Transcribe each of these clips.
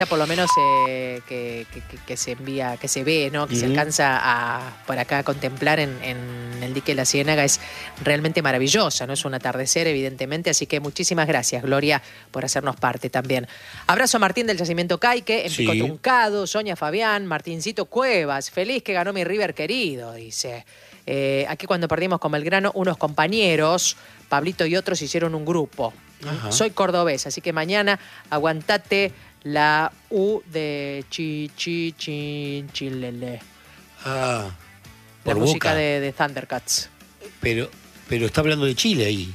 por lo menos que se envía, que se ve, ¿no? Que se alcanza a por acá a contemplar en el dique de la Ciénaga es realmente maravillosa, ¿no? Es un atardecer, evidentemente, así que muchísimas gracias, Gloria, por hacernos parte también. Abrazo a Martín del Yacimiento Caique, en Pico Truncado, Sonia Fabián, Martincito Cuevas, feliz que ganó mi River querido, dice. Aquí cuando perdimos con Belgrano, unos compañeros, Pablito y otros, hicieron un grupo. Ajá. Soy cordobés, así que mañana aguantate la U de Chilele. Ah, la música de Thundercats. Pero está hablando de Chile ahí.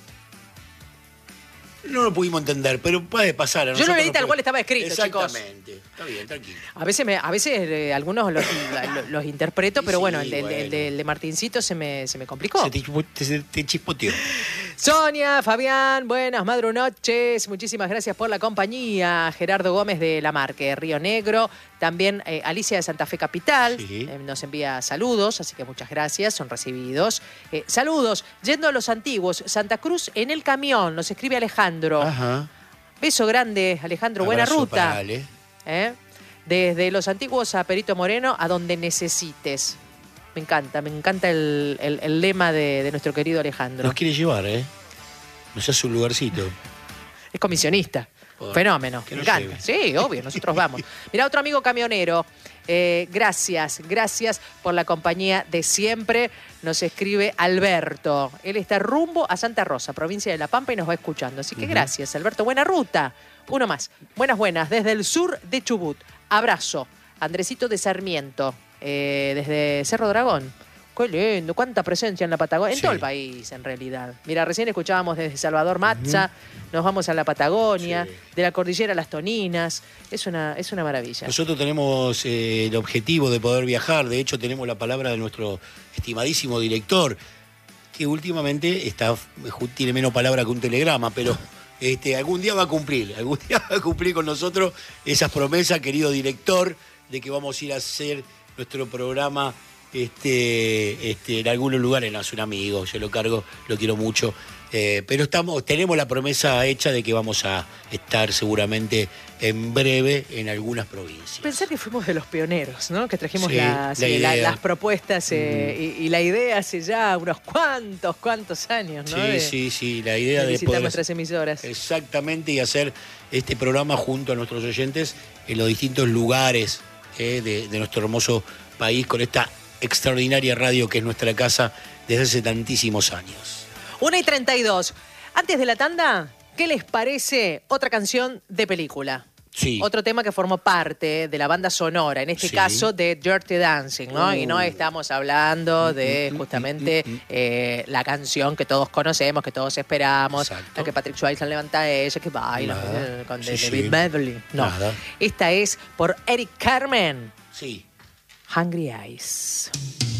No lo pudimos entender, pero puede pasar. Yo lo leí tal cual estaba escrito, exactamente. Chicos. Está bien, tranquilo. A veces algunos los interpreto, pero sí, bueno, el de Martincito se me complicó. Se te chispoteó. Sonia, Fabián, buenas madrunoches. Muchísimas gracias por la compañía. Gerardo Gómez de La Marque, Río Negro. También Alicia de Santa Fe Capital. Sí. Nos envía saludos, así que muchas gracias, son recibidos. Saludos, yendo a los antiguos. Santa Cruz en el camión, nos escribe Alejandro. Ajá. Beso grande, Alejandro, buena ruta. Desde los antiguos a Perito Moreno, a donde necesites. Me encanta el lema de nuestro querido Alejandro. Nos quiere llevar, Nos hace un lugarcito. Es comisionista. Fenómeno, me encanta. Sí, obvio, nosotros vamos. Mirá, otro amigo camionero. Gracias por la compañía de siempre. Nos escribe Alberto. Él está rumbo a Santa Rosa, provincia de La Pampa, y nos va escuchando. Así que gracias, Alberto. Buena ruta. Uno más. Buenas. Desde el sur de Chubut. Abrazo. Andresito de Sarmiento. Desde Cerro Dragón. Qué lindo, cuánta presencia en la Patagonia, en todo el país en realidad. Mira, recién escuchábamos desde Salvador Matza, nos vamos a la Patagonia, de la cordillera a las Toninas, es una maravilla. Nosotros tenemos el objetivo de poder viajar, de hecho tenemos la palabra de nuestro estimadísimo director, que últimamente tiene menos palabra que un telegrama, pero algún día va a cumplir con nosotros esas promesas, querido director, de que vamos a ir a hacer nuestro programa en algunos lugares. No, es un amigo, yo lo cargo, lo quiero mucho, pero tenemos la promesa hecha de que vamos a estar seguramente en breve en algunas provincias. Pensar que fuimos de los pioneros, ¿no? Que trajimos las propuestas y la idea hace ya unos cuantos años, ¿no? Sí, la idea de visitar nuestras emisoras. Exactamente, y hacer este programa junto a nuestros oyentes en los distintos lugares de nuestro hermoso país, con esta extraordinaria radio que es nuestra casa desde hace tantísimos años. 1:32. Antes de la tanda, ¿qué les parece otra canción de película? Sí. Otro tema que formó parte de la banda sonora, en este caso de Dirty Dancing, ¿no? Y no estamos hablando de justamente la canción que todos conocemos, que todos esperamos, la que Patrick Swayze levanta a ella, que baila con David Medley. No, nada. Esta es por Eric Carmen. Sí. Hungry Eyes.